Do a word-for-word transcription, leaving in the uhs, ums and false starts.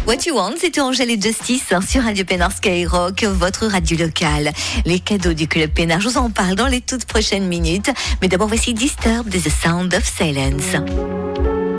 What You Want, c'était Angèle et Justice sur Radio Pénard Skyrock, votre radio locale. Les cadeaux du Club Pénard, je vous en parle dans les toutes prochaines minutes. Mais d'abord, voici Disturb de The Sound of Silence.